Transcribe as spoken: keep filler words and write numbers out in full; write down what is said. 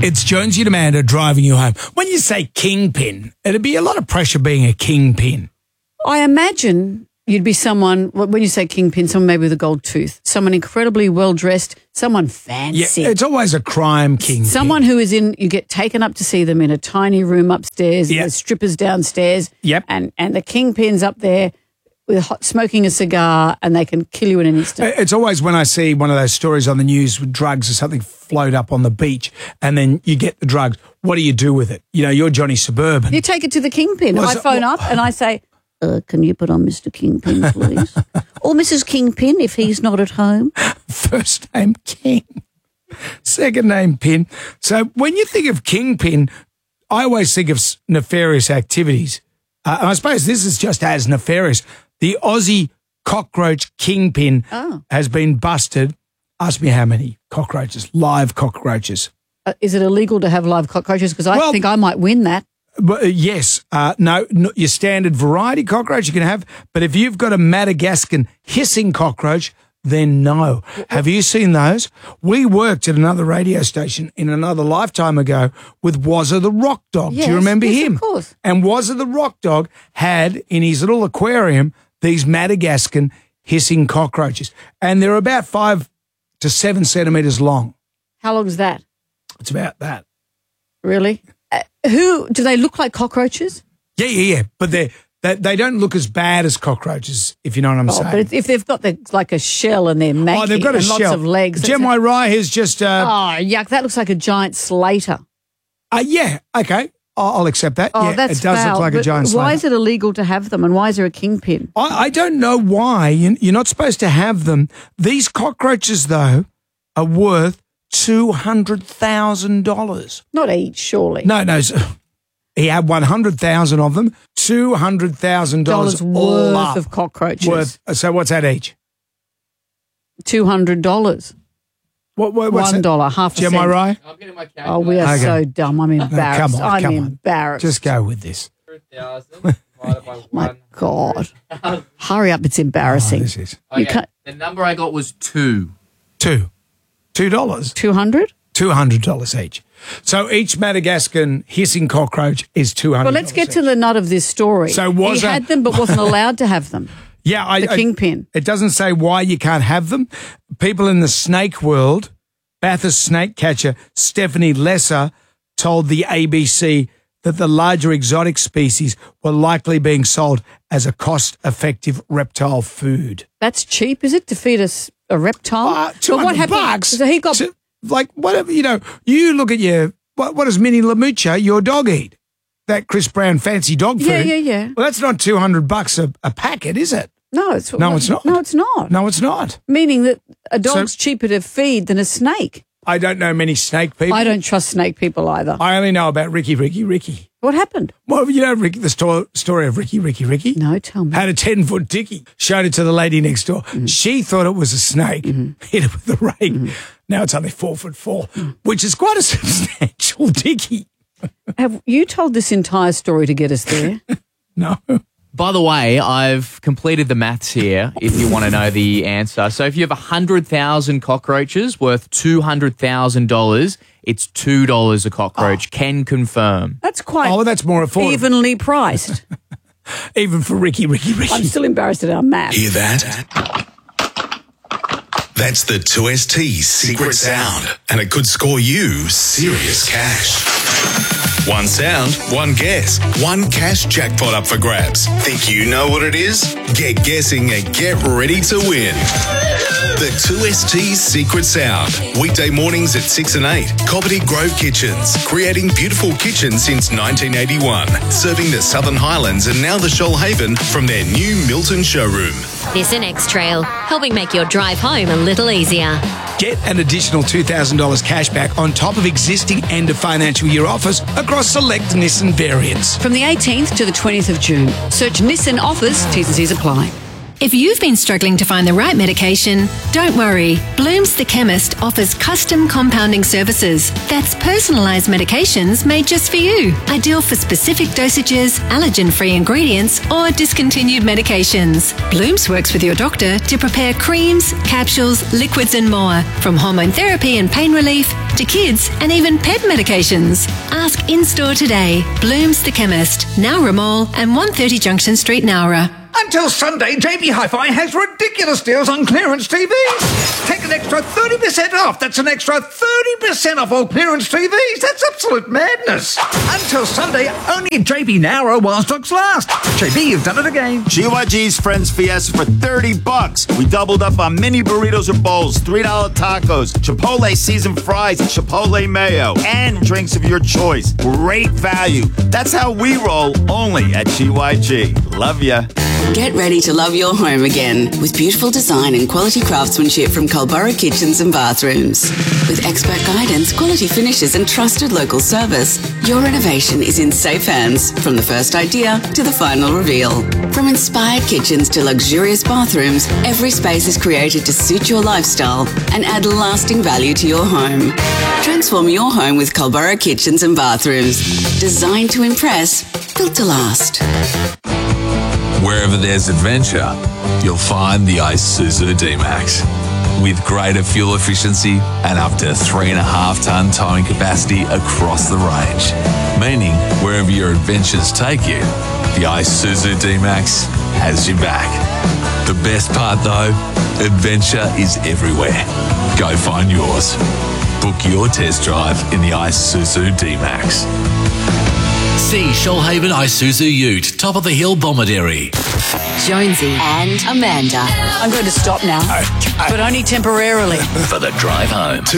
It's Jonesy and Amanda driving you home. When you say kingpin, it'd be a lot of pressure being a kingpin. I imagine you'd be someone, when you say kingpin, someone maybe with a gold tooth, someone incredibly well-dressed, someone fancy. Yeah, it's always a crime kingpin. Someone who is in, you get taken up to see them in a tiny room upstairs, Yep. and there's strippers downstairs, Yep. and, and the kingpin's up there with hot, smoking a cigar, and they can kill you in an instant. It's always when I see one of those stories on the news with drugs or something float up on the beach and then you get the drugs. What do you do with it? You know, you're Johnny Suburban. You take it to the kingpin. Well, I so- phone well- up and I say, uh, can you put on Mister Kingpin, please? Or Missus Kingpin, if he's not at home. First name King, second name Pin. So when you think of kingpin, I always think of s- nefarious activities. Uh, and I suppose this is just as nefarious. The Aussie cockroach kingpin Oh. has been busted. Ask me how many cockroaches, live cockroaches. Uh, is it illegal to have live cockroaches? Because I Well- think I might win that. But, uh, yes, uh, no, no, your standard variety cockroach you can have. But if you've got a Madagascan hissing cockroach, then no. Have you seen those? We worked at another radio station in another lifetime ago with Wazza the Rock Dog. Do Yes, you remember yes, of him? course. And Wazza the Rock Dog had in his little aquarium these Madagascan hissing cockroaches. And they're about five to seven centimetres long. How long is that? It's about that. Really? Uh, who, do they look like cockroaches? Yeah, yeah, yeah. But they're, they they don't look as bad as cockroaches, if you know what I'm Oh, saying. but it's- if they've got the, like a shell and they're manky Oh, they've got a and shell. lots of legs. Jem that's- Rye has just, uh, Oh, yuck. That looks like a giant slater. uh, yeah, okay, I'll, I'll accept that. Oh, yeah, that's it does foul. look like a But giant why slater. is it illegal to have them, and why is there a kingpin? I, I don't know why. You- You're not supposed to have them. These cockroaches, though, are worth two hundred thousand dollars. Not each, surely. No, no. s- He had one hundred thousand of them, two hundred thousand dollars Dollars all worth up. of cockroaches. Worth, so what's that each? two hundred dollars. What, what, what's One that? dollar, half a Jem cent. Rye? I'm getting my Oh, we are Okay. so dumb. I'm embarrassed. come on, I'm come on. embarrassed. Just go with this. thousand divided by My one. God. Hurry up. It's Oh, embarrassing. this is You Okay, can't- the number I got was two. two. Two dollars. two hundred? two hundred dollars each. So each Madagascan hissing cockroach is two hundred dollars Well, let's get each. to the nut of this story. So was he a- had them but wasn't allowed to have them. Yeah, I, The I- kingpin. It doesn't say why you can't have them. People in the snake world, Bathurst snake catcher Stephanie Lesser told the A B C that the larger exotic species were likely being sold as a cost-effective reptile food. That's cheap, is it, to feed us a reptile? Uh, But two what hundred happened? bucks. So he got. to- like whatever you know. You look at your what? What does Minnie Lamucha, your dog, eat? That Chris Brown fancy dog food. Yeah, yeah, yeah. Well, that's not two hundred bucks a, a packet, is it? No, it's No, it's not. No, it's not. No, it's not. Meaning that a dog's So- cheaper to feed than a snake. I don't know many snake people. I don't trust snake people either. I only know about Ricky, Ricky, Ricky. What happened? Well, you know Ricky, the sto- story of Ricky, Ricky, Ricky? No, tell me. Had a ten-foot dickie, showed it to the lady next door. Mm-hmm. She thought it was a snake, hit it with the rake. Mm-hmm. Now it's only four foot four, Mm. which is quite a substantial dickie. Have you told this entire story to get us there? No. By the way, I've completed the maths here if you want to know the answer. So if you have one hundred thousand cockroaches worth two hundred thousand dollars, it's two dollars a cockroach. Can confirm. That's quite Oh, well, that's more affordable. evenly priced. Even for Ricky, Ricky, Ricky. I'm still embarrassed at our math. Hear that? That's the two S T's secret sound, and it could score you serious cash. One sound, one guess, one cash jackpot up for grabs. Think you know what it is? Get guessing and get ready to win. The two S T's secret sound. Weekday mornings at six and eight. Cobbity Grove Kitchens. Creating beautiful kitchens since nineteen eighty-one. Serving the Southern Highlands and now the Shoalhaven from their new Milton showroom. Nissan X-Trail, helping make your drive home a little easier. Get an additional two thousand dollars cash back on top of existing end of financial year offers across select Nissan variants. From the eighteenth to the twentieth of June. Search Nissan offers, T's and C's apply. If you've been struggling to find the right medication, don't worry. Bloom's the Chemist offers custom compounding services. That's personalised medications made just for you. Ideal for specific dosages, allergen-free ingredients, or discontinued medications. Bloom's works with your doctor to prepare creams, capsules, liquids and more. From hormone therapy and pain relief to kids and even pet medications. Ask in-store today. Bloom's the Chemist, Nowra Mall and one thirty Junction Street, Nowra. Until Sunday, J B Hi-Fi has ridiculous deals on clearance T Vs. Take an extra thirty percent off. That's an extra thirty percent off all clearance T Vs. That's absolute madness. Until Sunday, only J B Nowra while stocks last. J B, you've done it again. G Y G's Friends Fiesta for thirty bucks. We doubled up on mini burritos or bowls, three dollar tacos, Chipotle seasoned fries, and Chipotle mayo, and drinks of your choice. Great value. That's how we roll, only at G Y G. Love ya. Get ready to love your home again with beautiful design and quality craftsmanship from Culburra Kitchens and Bathrooms. With expert guidance, quality finishes and trusted local service, your renovation is in safe hands from the first idea to the final reveal. From inspired kitchens to luxurious bathrooms, every space is created to suit your lifestyle and add lasting value to your home. Transform your home with Culburra Kitchens and Bathrooms. Designed to impress, built to last. Wherever there's adventure, you'll find the Isuzu D-Max. With greater fuel efficiency and up to three and a half tonne towing capacity across the range. Meaning, wherever your adventures take you, the Isuzu D-Max has your back. The best part though, adventure is everywhere. Go find yours. Book your test drive in the Isuzu D-Max. See Shoalhaven Isuzu Ute, top of the hill, Bomaderry. Jonesy and Amanda. I'm going to stop now, but only temporarily. For the drive home.